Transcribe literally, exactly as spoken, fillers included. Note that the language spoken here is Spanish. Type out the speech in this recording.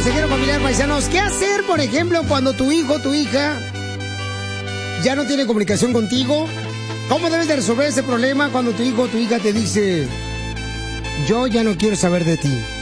consejero familiar, paisanos. ¿Qué hacer, por ejemplo, cuando tu hijo o tu hija ya no tiene comunicación contigo? ¿Cómo debes de resolver ese problema cuando tu hijo o tu hija te dice, yo ya no quiero saber de ti?